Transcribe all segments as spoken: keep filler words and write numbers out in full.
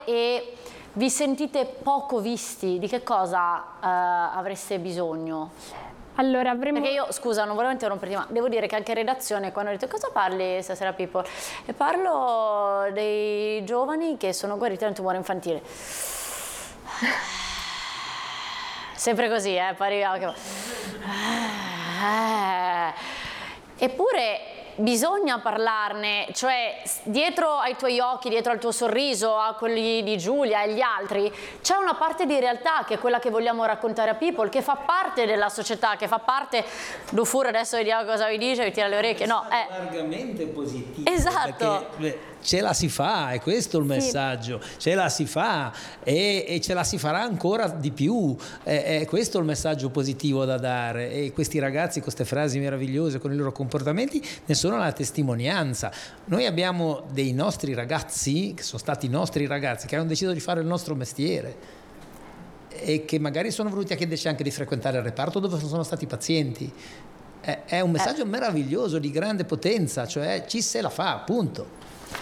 E vi sentite poco visti? Di che cosa uh, avreste bisogno? Allora avremo... Perché io, scusa, non volevo interromperti, ma devo dire che anche in redazione, quando ho detto cosa parli stasera People? E parlo dei giovani che sono guariti da un tumore infantile. Sempre così, eh, poi arriviamo che... Eppure bisogna parlarne, cioè dietro ai tuoi occhi, dietro al tuo sorriso, a quelli di Giulia e agli altri, c'è una parte di realtà che è quella che vogliamo raccontare a People, che fa parte della società, che fa parte... Dufour, adesso vediamo cosa vi dice, vi tira le orecchie, no, è... largamente positivo. Esatto. Perché ce la si fa, è questo il messaggio, sì. Ce la si fa e, e ce la si farà ancora di più, è, è questo il messaggio positivo da dare, e questi ragazzi con queste frasi meravigliose, con i loro comportamenti, ne sono la testimonianza. Noi abbiamo dei nostri ragazzi, che sono stati i nostri ragazzi, che hanno deciso di fare il nostro mestiere e che magari sono venuti a chiederci anche di frequentare il reparto dove sono stati pazienti. È, è un messaggio eh. meraviglioso, di grande potenza, cioè ci se la fa, punto.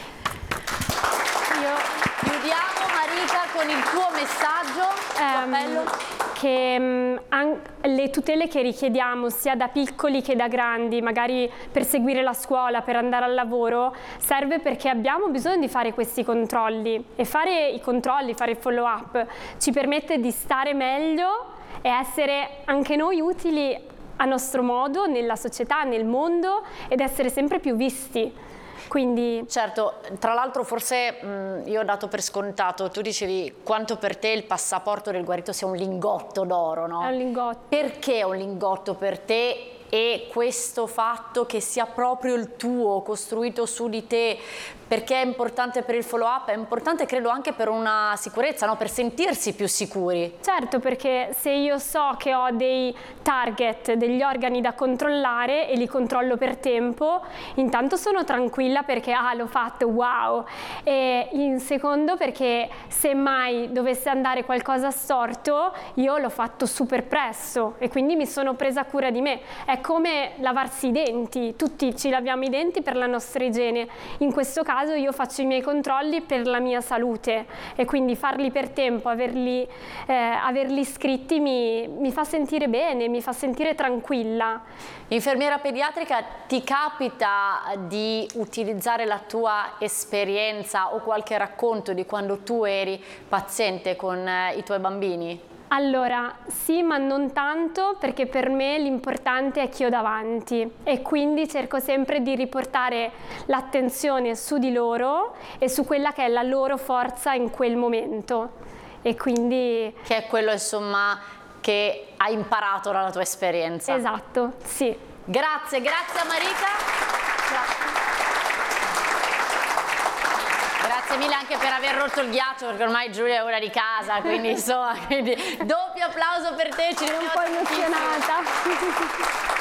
Chiudiamo, Marika, con il tuo messaggio, um, che um, le tutele che richiediamo sia da piccoli che da grandi, magari per seguire la scuola, per andare al lavoro, serve perché abbiamo bisogno di fare questi controlli, e fare i controlli, fare il follow up ci permette di stare meglio e essere anche noi utili a nostro modo nella società, nel mondo, ed essere sempre più visti. Quindi... Certo, tra l'altro forse mh, io ho dato per scontato, tu dicevi quanto per te il passaporto del guarito sia un lingotto d'oro, no? È un lingotto. Perché è un lingotto per te, e questo fatto che sia proprio il tuo, costruito su di te? Perché è importante per il follow up? È importante credo anche per una sicurezza, no? Per sentirsi più sicuri. Certo, perché se io so che ho dei target, degli organi da controllare e li controllo per tempo, intanto sono tranquilla perché ah, l'ho fatto, wow, e in secondo perché se mai dovesse andare qualcosa storto io l'ho fatto super presto e quindi mi sono presa cura di me. È come lavarsi i denti, tutti ci laviamo i denti per la nostra igiene, in questo caso io faccio i miei controlli per la mia salute e quindi farli per tempo, averli, eh, averli scritti mi, mi fa sentire bene, mi fa sentire tranquilla. Infermiera pediatrica, ti capita di utilizzare la tua esperienza o qualche racconto di quando tu eri paziente con eh, i tuoi bambini? Allora, sì, ma non tanto, perché per me l'importante è chi ho davanti e quindi cerco sempre di riportare l'attenzione su di loro e su quella che è la loro forza in quel momento. E quindi... Che è quello, insomma, che hai imparato dalla tua esperienza. Esatto, sì. Grazie, grazie a Marika. Grazie. Grazie mille anche per aver rotto il ghiaccio, perché ormai Giulia è ora di casa, quindi insomma, quindi doppio applauso per te, ci sono un po' emozionata.